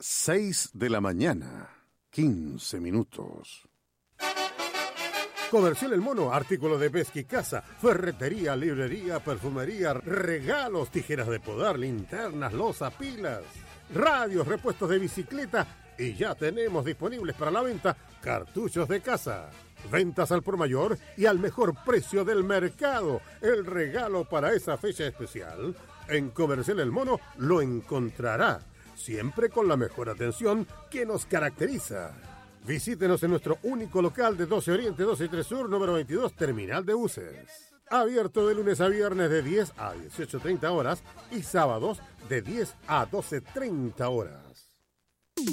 6:15. Comercial El Mono, artículo de pesca y caza, ferretería, librería, perfumería, regalos, tijeras de podar, linternas, loza, pilas, radios, repuestos de bicicleta y ya tenemos disponibles para la venta cartuchos de caza. Ventas al por mayor y al mejor precio del mercado. El regalo para esa fecha especial. En Comercial El Mono lo encontrará, siempre con la mejor atención que nos caracteriza. Visítenos en nuestro único local de 12 Oriente, 12 y 3 Sur, número 22, Terminal de Buses. Abierto de lunes a viernes de 10 a 18:30 horas y sábados de 10 a 12:30 horas.